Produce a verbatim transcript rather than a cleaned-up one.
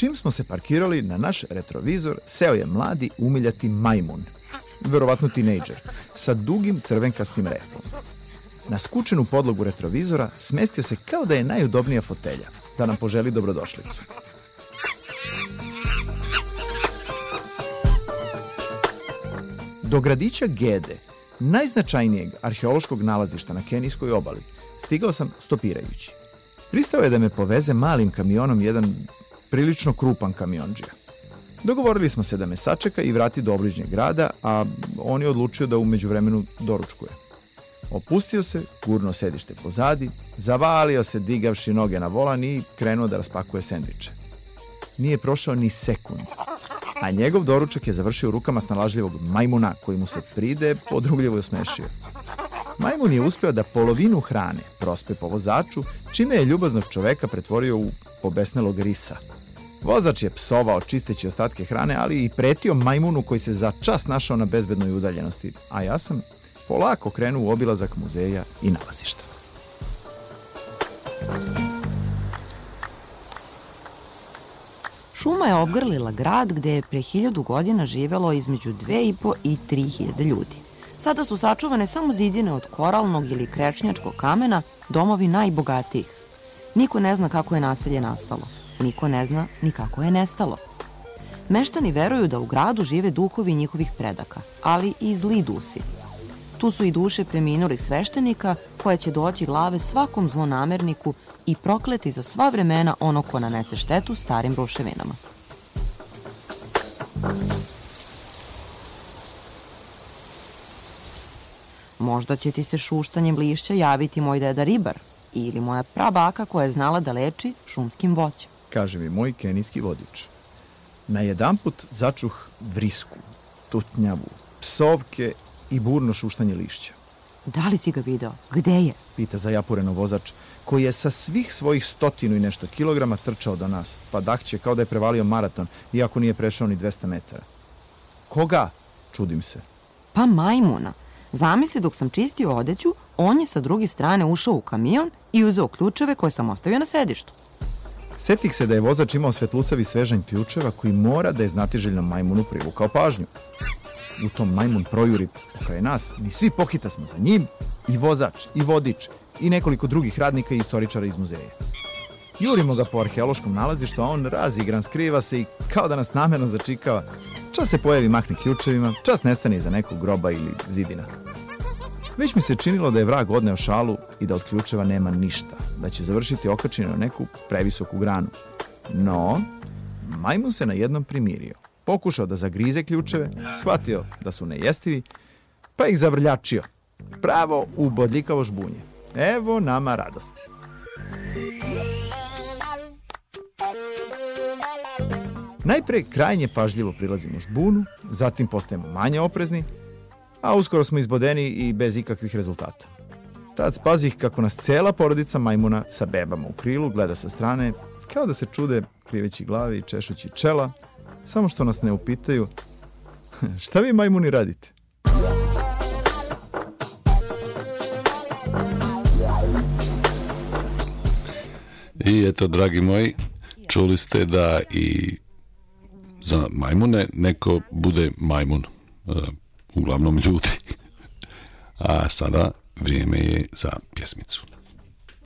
Čim smo se parkirali, na naš retrovizor seo je mladi umiljati majmun, verovatno tinejdžer, sa dugim crvenkastim repom. Na skučenu podlogu retrovizora smestio se kao da je najudobnija fotelja, da nam poželi dobrodošlicu. Do gradića Gede, najznačajnijeg arheološkog nalazišta na kenijskoj obali, stigao sam stopirajući. Pristao je da me poveze malim kamionom jedan prilično krupan kamiondžija. Dogovorili smo se da me sačeka i vrati do obližnjeg grada, a on je odlučio da u međuvremenu doručkuje. Opustio se, gurno sedište pozadi, zavalio se digavši noge na volan i krenuo da raspakuje sendviče. Nije prošao ni sekund, a njegov doručak je završio u rukama snalažljivog majmuna koji mu se pride podrugljivo osmešio. Majmun je uspeo da polovinu hrane prospe po vozaču, čime je ljubaznog čoveka pretvorio u pobesnelog risa. Vozač je psovao čisteći ostatke hrane, ali i pretio majmunu koji se za čas našao na bezbednoj udaljenosti, a ja sam polako krenuo u obilazak muzeja i nalazišta. Šuma je obgrlila grad gde je pre hiljadu godina živelo između dve i po i tri hiljade ljudi. Sada su sačuvane samo zidine od koralnog ili krečnjačkog kamena, domovi najbogatijih. Niko ne zna kako je naselje nastalo. Niko ne zna ni kako je nestalo. Meštani veruju da u gradu žive duhovi njihovih predaka, ali i zli dusi. Tu su i duše preminulih sveštenika koje će doći glave svakom zlonamerniku i prokleti za sva vremena ono ko nanese štetu starim ruševinama. Možda će ti se šuštanjem lišća javiti moj deda ribar ili moja prabaka koja je znala da leči šumskim voćem, kaže mi moj kenijski vodič. Najedanput začuh vrisku, tutnjavu, psovke i burno šuštanje lišća. Da li si ga video? Gde je? Pita zajapureno vozač, koji je sa svih svojih stotinu i nešto kilograma trčao do nas, pa dahće kao da je prevalio maraton, iako nije prešao ni dvesta metara. Koga? Čudim se. Pa majmuna. Zamisli, dok sam čistio odeću, on je sa druge strane ušao u kamion i uzeo ključeve koje sam ostavio na sedištu. Setih se da je vozač imao svetlucavi svežanj ključeva koji mora da je znatiželjnom majmunu privukao pažnju. U tom majmun projuri pokraj nas, mi svi pohita smo za njim, i vozač, i vodič, i nekoliko drugih radnika i istoričara iz muzeja. Jurimo ga po arheološkom nalazištu, a on razigran, skriva se i kao da nas namerno začikava. Čas se pojavi, mahne ključevima, čas nestane iza nekog groba ili zidina. Već mi se činilo da je vrag odneo šalu i da od ključeva nema ništa, da će završiti okačen na neku previsoku granu. No, majmun se na jednom primirio. Pokušao da zagrize ključeve, shvatio da su nejestivi, pa ih zavrljačio. Pravo u bodljikavo žbunje. Evo nama radosti. Najpre krajnje pažljivo prilazimo žbunu, zatim postajemo manje oprezni, a uskoro smo izbodeni i bez ikakvih rezultata. Tad spazih kako nas cela porodica majmuna sa bebama u krilu gleda sa strane, kao da se čude kriveći glavi i češući čela, samo što nas ne upitaju šta vi majmuni radite? I eto, dragi moji, čuli ste da i za majmune neko bude majmun, uglavnom ljudi. A sada vrijeme je za pjesmicu.